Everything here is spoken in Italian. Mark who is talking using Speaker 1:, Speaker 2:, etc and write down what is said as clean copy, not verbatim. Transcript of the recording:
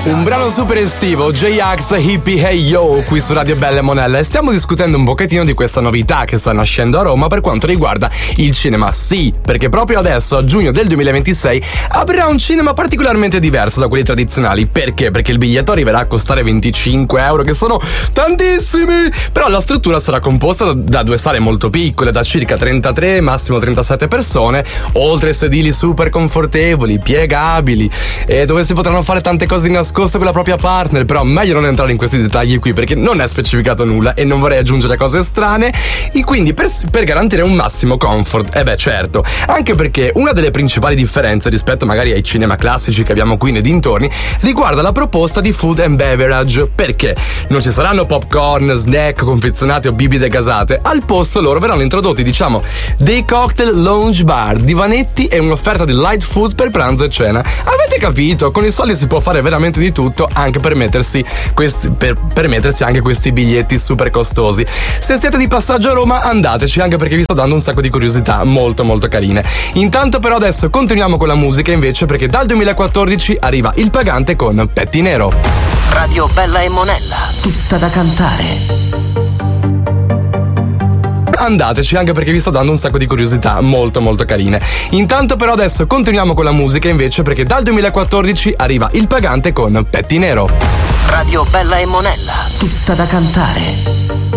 Speaker 1: Un brano super estivo, J-Ax, Hippie Hey Yo, qui su Radio Bella e Monella, e stiamo discutendo un pochettino di questa novità che sta nascendo a Roma per quanto riguarda il cinema. Sì, perché proprio adesso, a giugno del 2026, aprirà un cinema particolarmente diverso da quelli tradizionali. Perché? Perché il biglietto arriverà a costare 25 euro, che sono tantissimi, però la struttura sarà composta da due sale molto piccole, da circa 33, massimo 37 persone, oltre sedili super confortevoli, piegabili, e dove si potranno fare tante cose di nascosto con la propria partner. Però meglio non entrare in questi dettagli qui, perché non è specificato nulla e non vorrei aggiungere cose strane, e quindi per garantire un massimo comfort. Beh, certo, anche perché una delle principali differenze rispetto magari ai cinema classici che abbiamo qui nei dintorni riguarda la proposta di food and beverage. Perché non ci saranno popcorn, snack, confezionati o bibite gasate. Al posto loro verranno introdotti, diciamo, dei cocktail lounge bar, divanetti e un'offerta di light food per pranzo e cena. Avete capito? Con i soldi si può fare veramente di tutto, anche per permettersi anche questi biglietti super costosi. Se siete di passaggio a Roma, andateci, anche perché vi sto dando un sacco di curiosità molto molto carine. Intanto però adesso continuiamo con la musica invece, perché dal 2014 arriva Il Pagante con Petti Nero.
Speaker 2: Radio Bella e Monella, tutta da cantare.
Speaker 1: Andateci, anche perché vi sto dando un sacco di curiosità molto molto carine. Intanto però adesso continuiamo con la musica invece, perché dal 2014 arriva Il Pagante con Petti Nero.
Speaker 2: Radio Bella e Monella, tutta da cantare.